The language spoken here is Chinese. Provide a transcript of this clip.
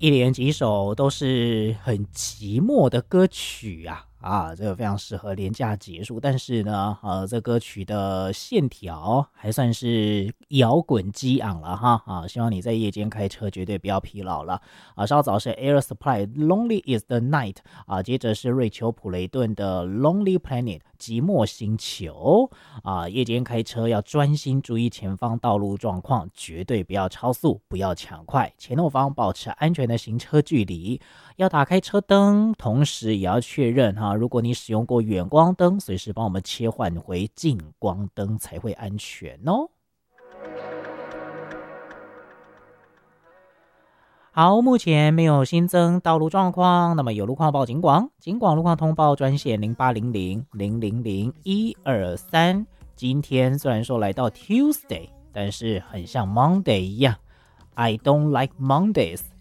一连几首都是很寂寞的歌曲这个非常适合连假结束。但是呢，这歌曲的线条还算是摇滚激昂了哈希望你在夜间开车绝对不要疲劳了稍早是 Air Supply Lonely is the Night 接着是瑞秋普雷顿的 Lonely Planet 寂寞星球夜间开车要专心注意前方道路状况，绝对不要超速，不要抢快，前后方保持安全的行车距离，要打开车灯，同时也要确认如果你使用过远光灯，随时帮我们切换回近光灯才会安全哦。好，目前没有新增道路状况，那么有路况报警广路况通报专线0800-000-123。今天虽然说来到 Tuesday， 但是很像 Monday 一样 I don't like Mondays，